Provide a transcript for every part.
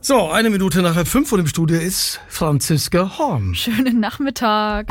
So, 1 Minute nach 5 und im Studio ist Franziska Horn. Schönen Nachmittag.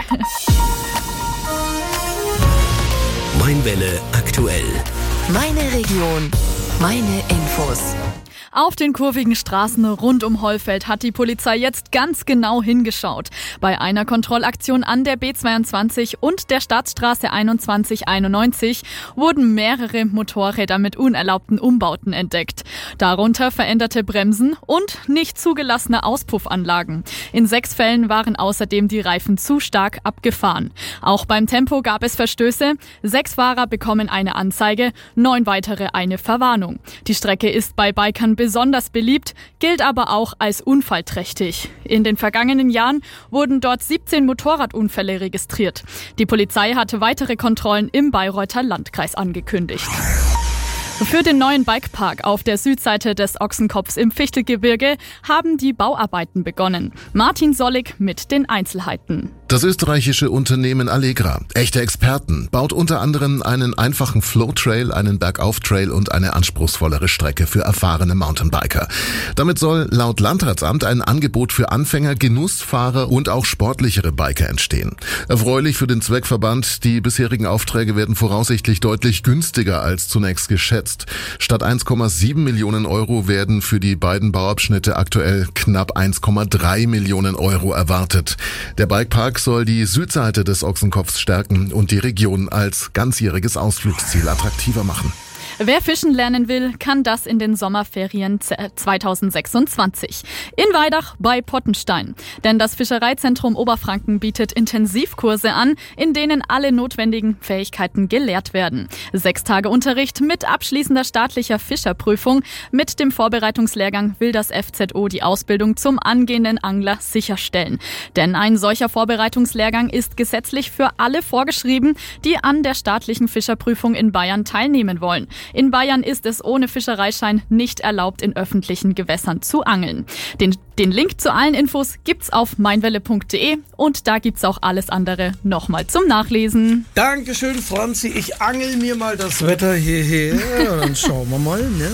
Mainwelle aktuell. Meine Region, meine Infos. Auf den kurvigen Straßen rund um Hollfeld hat die Polizei jetzt ganz genau hingeschaut. Bei einer Kontrollaktion an der B22 und der Staatsstraße 2191 wurden mehrere Motorräder mit unerlaubten Umbauten entdeckt. Darunter veränderte Bremsen und nicht zugelassene Auspuffanlagen. In 6 Fällen waren außerdem die Reifen zu stark abgefahren. Auch beim Tempo gab es Verstöße. 6 Fahrer bekommen eine Anzeige, 9 weitere eine Verwarnung. Die Strecke ist bei Bikern besonders beliebt, gilt aber auch als unfallträchtig. In den vergangenen Jahren wurden dort 17 Motorradunfälle registriert. Die Polizei hatte weitere Kontrollen im Bayreuther Landkreis angekündigt. Für den neuen Bikepark auf der Südseite des Ochsenkopfs im Fichtelgebirge haben die Bauarbeiten begonnen. Martin Sollig mit den Einzelheiten. Das österreichische Unternehmen Allegra, echte Experten, baut unter anderem einen einfachen Flow-Trail, einen Bergauf-Trail und eine anspruchsvollere Strecke für erfahrene Mountainbiker. Damit soll laut Landratsamt ein Angebot für Anfänger, Genussfahrer und auch sportlichere Biker entstehen. Erfreulich für den Zweckverband, die bisherigen Aufträge werden voraussichtlich deutlich günstiger als zunächst geschätzt. Statt 1,7 Millionen Euro werden für die beiden Bauabschnitte aktuell knapp 1,3 Millionen Euro erwartet. Der Bikepark soll die Südseite des Ochsenkopfs stärken und die Region als ganzjähriges Ausflugsziel attraktiver machen. Wer fischen lernen will, kann das in den Sommerferien 2026. In Weidach bei Pottenstein. Denn das Fischereizentrum Oberfranken bietet Intensivkurse an, in denen alle notwendigen Fähigkeiten gelehrt werden. 6 Tage Unterricht mit abschließender staatlicher Fischerprüfung. Mit dem Vorbereitungslehrgang will das FZO die Ausbildung zum angehenden Angler sicherstellen. Denn ein solcher Vorbereitungslehrgang ist gesetzlich für alle vorgeschrieben, die an der staatlichen Fischerprüfung in Bayern teilnehmen wollen. In Bayern ist es ohne Fischereischein nicht erlaubt, in öffentlichen Gewässern zu angeln. Den Link zu allen Infos gibt's auf mainwelle.de und da gibt's auch alles andere nochmal zum Nachlesen. Dankeschön, Franzi. Ich angel mir mal das Wetter hierher. Dann schauen wir mal, ne?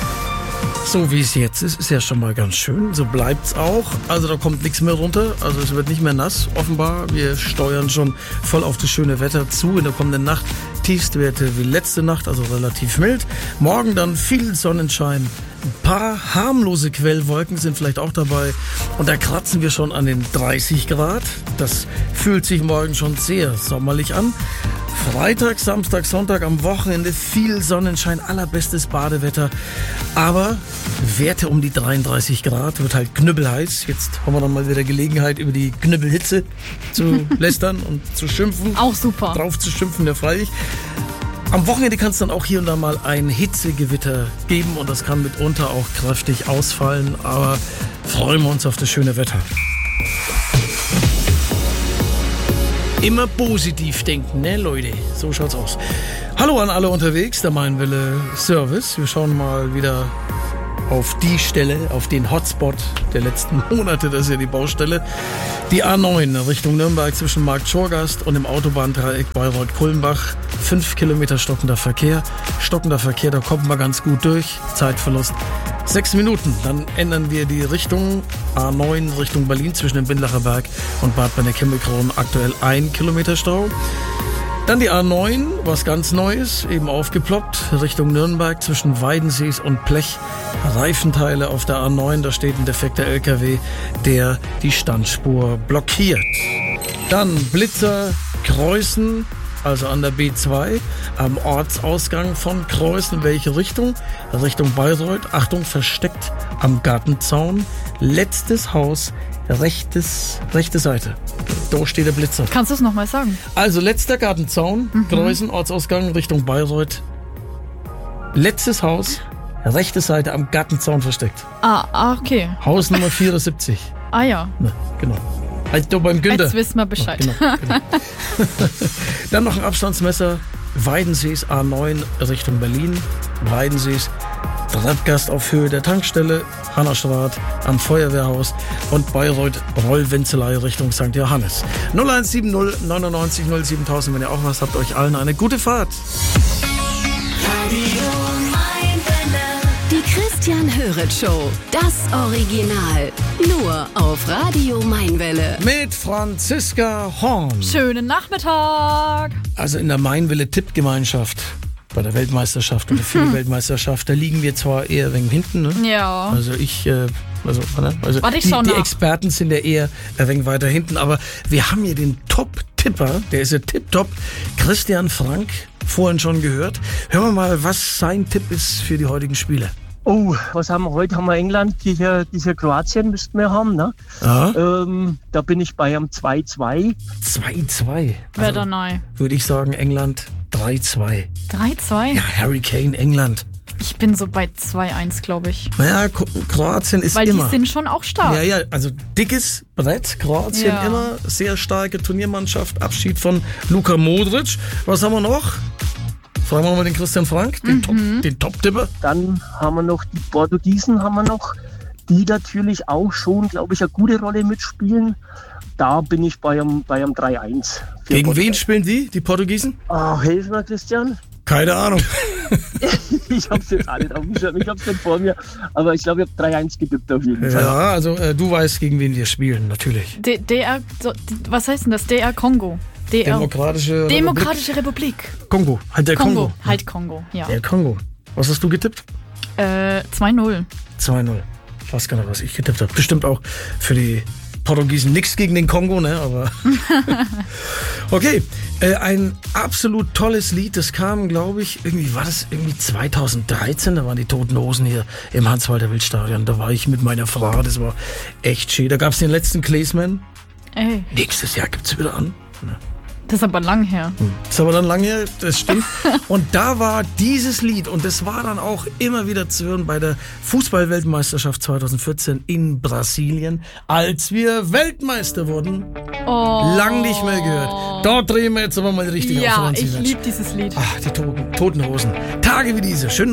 So wie es jetzt ist ja schon mal ganz schön. So bleibt's auch. Also da kommt nichts mehr runter. Also es wird nicht mehr nass, offenbar. Wir steuern schon voll auf das schöne Wetter zu. In der kommenden Nacht Tiefstwerte wie letzte Nacht, also relativ mild. Morgen dann viel Sonnenschein. Ein paar harmlose Quellwolken sind vielleicht auch dabei. Und da kratzen wir schon an den 30 Grad. Das fühlt sich morgen schon sehr sommerlich an. Freitag, Samstag, Sonntag am Wochenende viel Sonnenschein, allerbestes Badewetter. Aber Werte um die 33 Grad, wird halt knüppelheiß. Jetzt haben wir dann mal wieder Gelegenheit, über die Knüppelhitze zu lästern und zu schimpfen. Auch super. Drauf zu schimpfen, ja freilich. Am Wochenende kann es dann auch hier und da mal ein Hitzegewitter geben und das kann mitunter auch kräftig ausfallen. Aber freuen wir uns auf das schöne Wetter. Immer positiv denken, ne Leute? So schaut's aus. Hallo an alle unterwegs, der Mainwelle Service. Wir schauen mal wieder auf die Stelle, auf den Hotspot der letzten Monate, das ist ja die Baustelle. Die A9 Richtung Nürnberg zwischen Markt-Schorgast und dem Autobahndreieck Bayreuth-Kulmbach. 5 Kilometer stockender Verkehr. Stockender Verkehr, da kommt man ganz gut durch. Zeitverlust 6 Minuten. Dann ändern wir die Richtung. A9 Richtung Berlin zwischen dem Bindlacher Berg und Bad Berneck-Himmelkron. Aktuell 1 Kilometer Stau. Dann die A9, was ganz Neues, eben aufgeploppt, Richtung Nürnberg zwischen Weidensees und Blech. Reifenteile auf der A9, da steht ein defekter LKW, der die Standspur blockiert. Dann Blitzer Kreußen, also an der B2, am Ortsausgang von Kreußen. Welche Richtung? Richtung Bayreuth. Achtung, versteckt am Gartenzaun. Letztes Haus, rechte Seite. Da steht der Blitzer. Kannst du es nochmal sagen? Also letzter Gartenzaun, Kreußen, Ortsausgang Richtung Bayreuth. Letztes Haus, rechte Seite am Gartenzaun versteckt. Okay. Haus Nummer 74. Ja. Na, genau. Halt da beim Günther. Jetzt wissen wir Bescheid. Genau. Dann noch ein Abstandsmesser. Weidensees A9 Richtung Berlin. Weidensees. Treibgast auf Höhe der Tankstelle. Hannerstraat am Feuerwehrhaus und Bayreuth Rollwenzelei Richtung St. Johannes. 0170 99 07000, wenn ihr auch was habt, euch allen eine gute Fahrt. Die Christ Christian Höretsch Show. Das Original. Nur auf Radio Mainwelle. Mit Franziska Horn. Schönen Nachmittag. Also in der Mainwelle-Tippgemeinschaft bei der Weltmeisterschaft oder für die Weltmeisterschaft, da liegen wir zwar eher ein wenig hinten, ne? Ja. Also Warte, ich schau die nach. Experten sind ja eher ein wenig weiter hinten, aber wir haben hier den Top-Tipper, der ist ja tipptopp, Christian Frank, vorhin schon gehört. Hören wir mal, was sein Tipp ist für die heutigen Spiele. Oh, was haben wir heute? Haben wir England, hier Kroatien müssten wir haben, ne? Ja. Da bin ich bei einem 2-2. 2-2. Wer da neu? Würde ich sagen, England 3-2. 3-2? Ja, Harry Kane, England. Ich bin so bei 2-1, glaube ich. Naja, Kroatien ist Weil immer. die sind schon auch stark. Ja, also dickes Brett, Kroatien Ja. immer, sehr starke Turniermannschaft, Abschied von Luka Modric. Was haben wir noch? Fragen wir mal den Christian Frank, den Top-Tipper. Dann haben wir noch die Portugiesen, die natürlich auch schon, glaube ich, eine gute Rolle mitspielen. Da bin ich bei einem 3-1. Gegen wen spielen die Portugiesen? Helf mir, Christian. Keine Ahnung. Ich hab's jetzt auch nicht auf dem Schirm, ich hab's nicht vor mir. Aber ich glaube, ich habe 3-1 getippt auf jeden Fall. Ja, also du weißt, gegen wen wir spielen, natürlich. Was heißt denn das? DR Kongo. Demokratische Republik. Kongo, halt der Kongo. Halt Kongo, ja. Der Kongo. Was hast du getippt? 2-0. 2-0. Ich weiß gar nicht, was ich getippt habe. Bestimmt auch für die Portugiesen. Nichts gegen den Kongo, ne? Aber okay, ein absolut tolles Lied. Das kam, glaube ich, war das 2013. Da waren die Toten Hosen hier im Hans-Walter-Wild-Stadion. Da war ich mit meiner Frau. Das war echt schön. Da gab es den letzten Claesman. Ey, Nächstes Jahr gibt's wieder an. das ist aber lang her. Das ist aber dann lange her, das stimmt. Und da war dieses Lied, und das war dann auch immer wieder zu hören bei der Fußball-Weltmeisterschaft 2014 in Brasilien, als wir Weltmeister wurden. Oh. Lang nicht mehr gehört. Dort drehen wir jetzt aber mal richtig auf. Ja, Franzi, ich Mensch. liebe dieses Lied. Ach, die Toten Hosen. Tage wie diese. Schönen